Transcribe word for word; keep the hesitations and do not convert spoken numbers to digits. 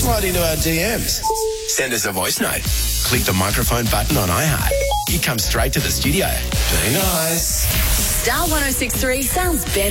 Slide into our D Ms. Send us a voice note. Click the microphone button on iHeart. You come straight to the studio. Be nice. Star one oh six three sounds better.